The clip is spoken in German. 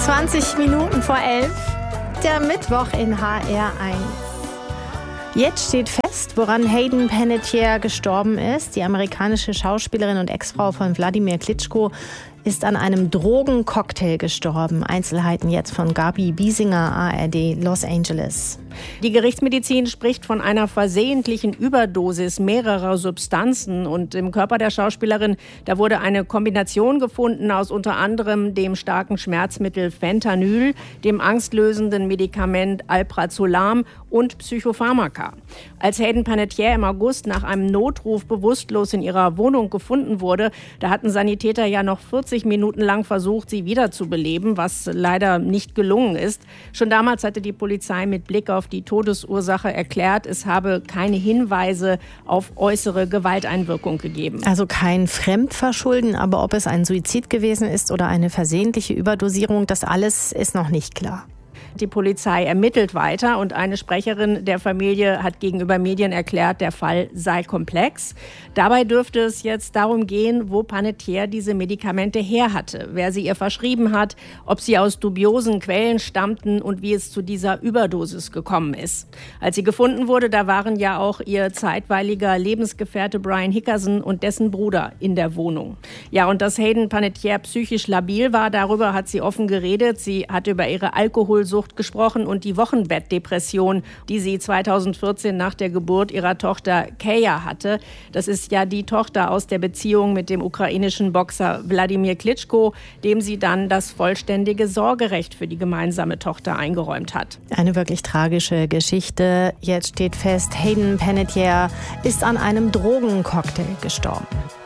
20 Minuten vor 11, der Mittwoch in HR1. Jetzt steht fest, woran Hayden Panettiere gestorben ist. Die amerikanische Schauspielerin und Ex-Frau von Wladimir Klitschko ist an einem Drogencocktail gestorben. Einzelheiten jetzt von Gabi Biesinger, ARD, Los Angeles. Die Gerichtsmedizin spricht von einer versehentlichen Überdosis mehrerer Substanzen. Und im Körper der Schauspielerin, da wurde eine Kombination gefunden aus unter anderem dem starken Schmerzmittel Fentanyl, dem angstlösenden Medikament Alprazolam und Psychopharmaka. Als Hayden Panettiere im August nach einem Notruf bewusstlos in ihrer Wohnung gefunden wurde, da hatten Sanitäter ja noch 40 Minuten lang versucht, sie wiederzubeleben, was leider nicht gelungen ist. Schon damals hatte die Polizei mit Blick auf die Todesursache erklärt, es habe keine Hinweise auf äußere Gewalteinwirkung gegeben. Also kein Fremdverschulden, aber ob es ein Suizid gewesen ist oder eine versehentliche Überdosierung, das alles ist noch nicht klar. Die Polizei ermittelt weiter und eine Sprecherin der Familie hat gegenüber Medien erklärt, der Fall sei komplex. Dabei dürfte es jetzt darum gehen, wo Panettiere diese Medikamente her hatte, wer sie ihr verschrieben hat, ob sie aus dubiosen Quellen stammten und wie es zu dieser Überdosis gekommen ist. Als sie gefunden wurde, da waren ja auch ihr zeitweiliger Lebensgefährte Brian Hickerson und dessen Bruder in der Wohnung. Ja, und dass Hayden Panettiere psychisch labil war, darüber hat sie offen geredet. Sie hat über ihre Alkoholsucht gesprochen und die Wochenbettdepression, die sie 2014 nach der Geburt ihrer Tochter Kaya hatte. Das ist ja die Tochter aus der Beziehung mit dem ukrainischen Boxer Wladimir Klitschko, dem sie dann das vollständige Sorgerecht für die gemeinsame Tochter eingeräumt hat. Eine wirklich tragische Geschichte. Jetzt steht fest, Hayden Panettiere ist an einem Drogencocktail gestorben.